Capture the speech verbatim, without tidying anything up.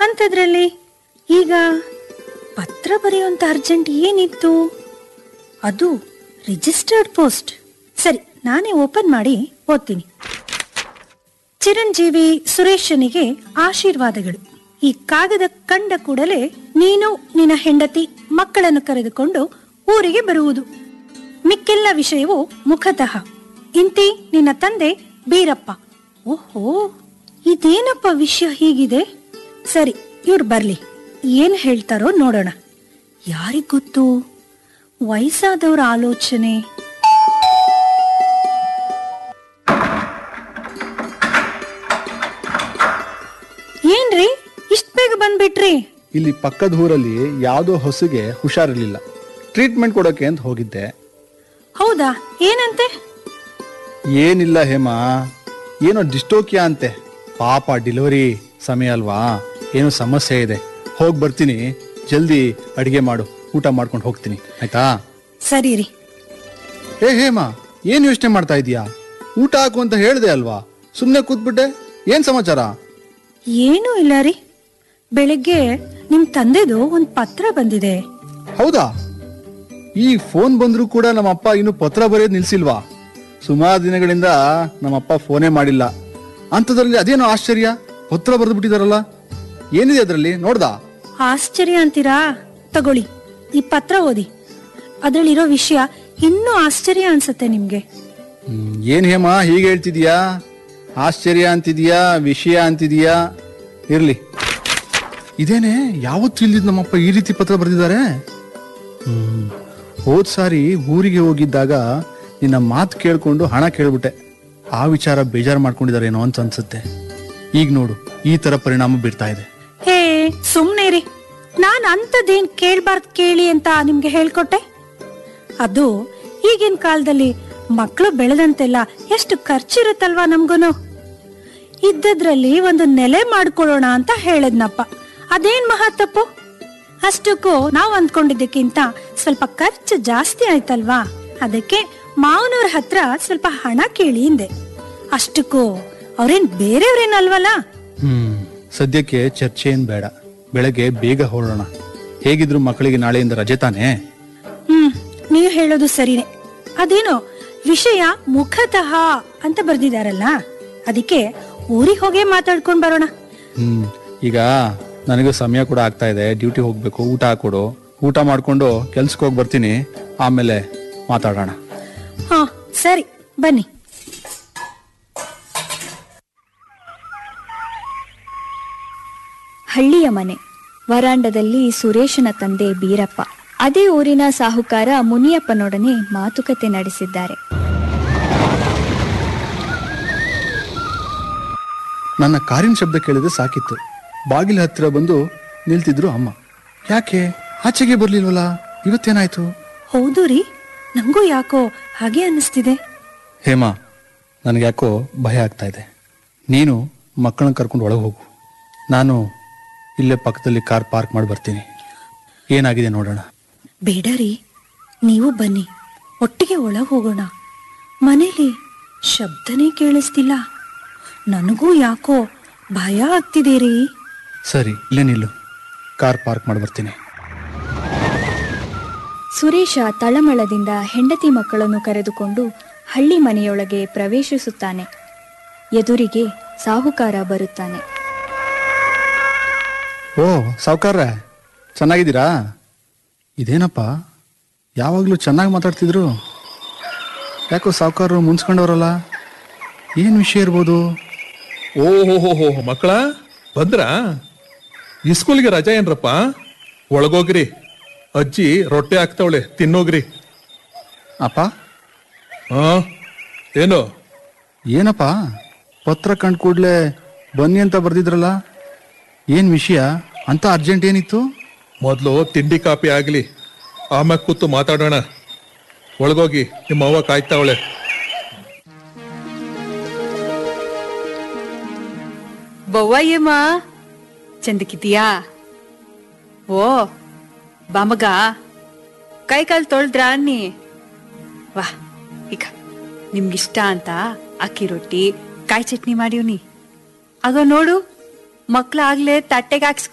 ಅಂಥದ್ರಲ್ಲಿ ಈಗ ಪತ್ರ ಬರೆಯುವಂತ ಅರ್ಜೆಂಟ್ ಏನಿತ್ತು? ಅದು ರಿಜಿಸ್ಟರ್ಡ್ ಪೋಸ್ಟ್. ಸರಿ, ನಾನೇ ಓಪನ್ ಮಾಡಿ ಓದ್ತೀನಿ. ಚಿರಂಜೀವಿ ಸುರೇಶನಿಗೆ ಆಶೀರ್ವಾದಗಳು. ಈ ಕಾಗದ ಕಂಡ ಕೂಡಲೇ ನೀನು ನಿನ್ನ ಹೆಂಡತಿ ಮಕ್ಕಳನ್ನು ಕರೆದುಕೊಂಡು ಊರಿಗೆ ಬರುವುದು. ಮಿಕ್ಕೆಲ್ಲ ವಿಷಯವು ಮುಖತಃ. ಇಂತಿ ನಿನ್ನ ತಂದೆ ಬೀರಪ್ಪ. ಓಹೋ, ಇದೇನಪ್ಪ ವಿಷಯ ಹೀಗಿದೆ? ಸರಿ, ಇವ್ರು ಬರ್ಲಿ, ಏನ್ ಹೇಳ್ತಾರೋ ನೋಡೋಣ. ಯಾರಿಗ್ ಗೊತ್ತು, ವಯಸ್ಸಾದವ್ರ ಆಲೋಚನೆ. ಏನ್ರಿ ಇಷ್ಟ ಬೇಗ ಬಂದ್ಬಿಟ್ರಿ? ಇಲ್ಲಿ ಪಕ್ಕದ ಊರಲ್ಲಿ ಯಾವ್ದೋ ಹೊಸಗೆ ಹುಷಾರಿರ್ಲಿಲ್ಲ, ಟ್ರೀಟ್ಮೆಂಟ್ ಕೊಡೋಕೆ ಅಂತ ಹೋಗಿದ್ದೆ. ಹೌದಾ? ಏನಂತೆ? ಏನಿಲ್ಲ ಹೇಮಾ, ಏನೋ ಡಿಸ್ಟೋಕಿಯಾ ಅಂತೆ. ಪಾಪ ಡೆಲಿವರಿ ಸಮಯ ಅಲ್ವಾ, ಏನೋ ಸಮಸ್ಯೆ ಇದೆ. ಹೋಗಿ ಬರ್ತೀನಿ, ಜಲ್ದಿ ಅಡಿಗೆ ಮಾಡು, ಊಟ ಮಾಡ್ಕೊಂಡು ಹೋಗ್ತೀನಿ, ಆಯ್ತಾ? ಸರಿ ರೀ. ಏ ಹೇಮಾ, ಏನ್ ಯೋಚನೆ ಮಾಡ್ತಾ ಇದೀಯಾ? ಊಟ ಹಾಕು ಅಂತ ಹೇಳ್ದೆ ಅಲ್ವಾ, ಸುಮ್ನೆ ಕೂತ್ಬಿಟ್ಟೆ. ಏನ್ ಸಮಾಚಾರ? ಏನೂ ಇಲ್ಲ ರೀ, ಬೆಳಿಗ್ಗೆ ನಿಮ್ ತಂದೆದು ಒಂದ್ ಪತ್ರ ಬಂದಿದೆ. ಹೌದಾ? ಈ ಫೋನ್ ಬಂದ್ರು ಕೂಡ ನಮ್ಮಪ್ಪ ಇನ್ನು ಪತ್ರ ಬರೆಯೋದು ನಿಲ್ಸಿಲ್ವಾ? ಸುಮಾರು ದಿನಗಳಿಂದ ನಮ್ಮಪ್ಪ ಫೋನೇ ಮಾಡಿಲ್ಲ. ಅಂತದ್ರಲ್ಲಿ ಅದೇನೋ ಆಶ್ಚರ್ಯ, ಪತ್ರ ಬರೆದು ಬಿಟ್ಟಿದಾರಲ್ಲ. ಏನಿದೆ ಅದ್ರಲ್ಲಿ, ನೋಡ್ದಾ? ಆಶ್ಚರ್ಯ ಅಂತೀರಾ? ತಗೊಳ್ಳಿ, ಈ ಪತ್ರ ಓದಿ. ಅದ್ರಲ್ಲಿರೋ ವಿಷಯ ಇನ್ನೂ ಆಶ್ಚರ್ಯ ಅನ್ಸುತ್ತೆ ನಿಮ್ಗೆ. ಹ್ಮ್ ಏನ್ ಹೇಮಾ ಹೀಗೆ ಹೇಳ್ತಿದೀಯಾ? ಆಶ್ಚರ್ಯ ಅಂತಿದೀಯಾ, ವಿಷಯ ಅಂತಿದೀಯಾ? ಇರ್ಲಿ. ಇದೇನೆ ಯಾವತ್ತು ಇಲ್ದಿದ್ ನಮ್ಮಪ್ಪ ಈ ರೀತಿ ಪತ್ರ ಬರೆದಿದ್ದಾರೆ. ಹ್ಮ್ ಹೋದ್ ಸಾರಿ ಊರಿಗೆ ಹೋಗಿದ್ದಾಗ ನಿನ್ನ ಮಾತು ಕೇಳ್ಕೊಂಡು ಹಣ ಕೇಳ್ಬಿಟ್ಟೆ. ಆ ವಿಚಾರ ಬೇಜಾರು ಮಾಡ್ಕೊಂಡಿದಾರೇನೋ ಅಂತ ಅನ್ಸುತ್ತೆ. ಈಗ ನೋಡು, ಈ ತರ ಪರಿಣಾಮ ಬೀರ್ತಾ ಇದೆ. ಹೇ ಸುಮ್ನೆ ರೀ, ನಾನ್ ಅಂತದೇನ್ ಕೇಳ್ಬಾರ್ದು ಕೇಳಿ ಅಂತ ನಿಮ್ಗೆ ಹೇಳ್ಕೊಟ್ಟೆ? ಅದು ಈಗಿನ ಕಾಲದಲ್ಲಿ ಮಕ್ಕಳು ಬೆಳೆದಂತೆಲ್ಲ ಎಷ್ಟು ಖರ್ಚಿರುತ್ತಲ್ವಾ ನಮ್ಗೂನು. ಇದ್ದದ್ರಲ್ಲಿ ಒಂದು ನೆಲೆ ಮಾಡ್ಕೊಳ್ಳೋಣ ಅಂತ ಹೇಳದ್ನಪ್ಪ. ಅದೇನ್ ಮಹಾ ತಪ್ಪು? ಅಷ್ಟಕ್ಕೂ ನಾವ್ ಅಂದ್ಕೊಂಡಿದ್ದಕ್ಕಿಂತ ಸ್ವಲ್ಪ ಖರ್ಚು ಜಾಸ್ತಿ ಆಯ್ತಲ್ವಾ, ಅದಕ್ಕೆ ಮಾವನವ್ರ ಹತ್ರ ಸ್ವಲ್ಪ ಹಣ ಕೇಳಿ ಹಿಂದೆ. ಅಷ್ಟಕ್ಕೂ ಅವ್ರೇನ್ ಬೇರೆಯವ್ರೇನಲ್ವಲ್ಲ. ಹ್ಮ್ ಸದ್ಯಕ್ಕೆ ಚರ್ಚೆ ಏನ್ ಬೇಡ, ಬೆಳಗ್ಗೆ ಬೇಗ ಹೊರಡೋಣ. ಹೇಗಿದ್ರು ಮಕ್ಕಳಿಗೆ ನಾಳೆಯಿಂದ ರಜೆ ತಾನೆ. ಹ್ಮ್ ನೀವ್ ಹೇಳೋದು ಸರಿನೇ. ಅದೇನೋ ವಿಷಯ ಮುಖತಃ ಅಂತ ಬರ್ದಿದಾರಲ್ಲ, ಅದಕ್ಕೆ ಊರಿಗೆ ಹೋಗೇ ಮಾತಾಡ್ಕೊಂಡ್ ಬರೋಣ. ಹ್ಮ್ ಈಗ ನನಗೂ ಸಮಯ ಕೂಡ ಆಗ್ತಾ ಇದೆ, ಡ್ಯೂಟಿ ಹೋಗ್ಬೇಕು. ಊಟ ಹಾಕೊಡು, ಊಟ ಮಾಡ್ಕೊಂಡು ಕೆಲ್ಸಕ್ಕೆ ಹೋಗಿ ಬರ್ತೀನಿ, ಆಮೇಲೆ ಮಾತಾಡೋಣ. ಹಾ ಸರಿ, ಬನ್ನಿ. ಹಳ್ಳಿಯ ಮನೆ ವರಾಂಡದಲ್ಲಿ ಸುರೇಶನ ತಂದೆ ಬೀರಪ್ಪ ಅದೇ ಊರಿನ ಸಾಹುಕಾರ ಮುನಿಯಪ್ಪನೊಡನೆ ಮಾತುಕತೆ ನಡೆಸಿದ್ದಾರೆ. ನನ್ನ ಕಾರಿನ ಶಬ್ದ ಕೇಳಿದ್ರೆ ಸಾಕಿತ್ತು. ಬಾಗಿಲ ಹತ್ತಿರ ಬಂದು ನಿಲ್ತಿದ್ರು ಅಮ್ಮ. ಯಾಕೆ ಆಚೆಗೆ ಬರ್ಲಿಲ್ವಲ್ಲ, ಇವತ್ತೇನಾಯ್ತು? ಹೌದು ರೀ, ನಂಗೂ ಯಾಕೋ ಹಾಗೆ ಅನ್ನಿಸ್ತಿದೆ. ಹೇಮಾ, ನನಗೆ ಯಾಕೋ ಭಯ ಆಗ್ತಾ ಇದೆ. ನೀನು ಮಕ್ಕಳನ್ನ ಕರ್ಕೊಂಡು ಒಳಗೆ ಹೋಗು, ನಾನು ಇಲ್ಲೇ ಪಕ್ಕದಲ್ಲಿ ಕಾರ್ ಪಾರ್ಕ್ ಮಾಡಿ ಬರ್ತೀನಿ. ಏನಾಗಿದೆ ನೋಡೋಣ. ಬೇಡ ರೀ, ನೀವು ಬನ್ನಿ, ಒಟ್ಟಿಗೆ ಒಳಗೆ ಹೋಗೋಣ. ಮನೇಲಿ ಶಬ್ದನೇ ಕೇಳಿಸ್ತಿಲ್ಲ, ನನಗೂ ಯಾಕೋ ಭಯ ಆಗ್ತಿದೆ ರೀ. ಸರಿ, ಇಲ್ಲೇ ನಿಲ್ಲು, ಕಾರ್ ಪಾರ್ಕ್ ಮಾಡಿ ಬರ್ತೀನಿ. ಸುರೇಶ ತಳಮಳದಿಂದ ಹೆಂಡತಿ ಮಕ್ಕಳನ್ನು ಕರೆದುಕೊಂಡು ಹಳ್ಳಿ ಮನೆಯೊಳಗೆ ಪ್ರವೇಶಿಸುತ್ತಾನೆ. ಎದುರಿಗೆ ಸಾಹುಕಾರ ಬರುತ್ತಾನೆ. ಓ ಸಾಹುಕಾರ, ಚೆನ್ನಾಗಿದ್ದೀರಾ? ಇದೇನಪ್ಪ, ಯಾವಾಗಲೂ ಚೆನ್ನಾಗಿ ಮಾತಾಡ್ತಿದ್ರು, ಯಾಕೋ ಸಾಹುಕಾರರು ಮುನ್ಸ್ಕೊಂಡವ್ರಲ್ಲ. ಏನು ವಿಷಯ ಇರ್ಬೋದು? ಓಹೋ ಮಕ್ಕಳ ಬಂದ್ರ? ಇಸ್ಕೂಲ್ಗೆ ರಜಾ ಏನ್ರಪ್ಪ? ಒಳಗೋಗ್ರಿ, ಅಜ್ಜಿ ರೊಟ್ಟೆ ಹಾಕ್ತಾವಳೆ, ತಿನ್ನೋಗ್ರಿ. ಅಪ್ಪ. ಹಾ ಏನು? ಏನಪ್ಪ, ಪತ್ರ ಕಂಡು ಕೂಡ್ಲೆ ಬನ್ನಿ ಅಂತ ಬರ್ದಿದ್ರಲ್ಲ, ಏನ್ ವಿಷಯ? ಅಂತ ಅರ್ಜೆಂಟ್ ಏನಿತ್ತು? ಮೊದಲು ತಿಂಡಿ ಕಾಪಿ ಆಗ್ಲಿ, ಆಮ್ಯಾಗ ಕೂತು ಮಾತಾಡೋಣ. ಒಳಗೋಗಿ, ನಿಮ್ಮ ಅವ್ವ ಕಾಯ್ತಾವಳೆ. ಬವ್ವಯ್ಯಮ್ಮ, ಚಂದಕಿದೀಯಾ? ಓ ಬಾಮಗ, ಕೈ ಕಾಲು ತೊಳ್ದ್ರ ಅನ್ನಿ? ವಾ, ಈಗ ನಿಮ್ಗಿಷ್ಟ ಅಂತ ಅಕ್ಕಿ ರೊಟ್ಟಿ ಕಾಯಿ ಚಟ್ನಿ ಮಾಡಿವ್ನಿ. ಆಗ ನೋಡು, ಮಕ್ಳು ಆಗ್ಲೇ ತಟ್ಟೆಗೆ ಹಾಕ್ಸ್ಕೊ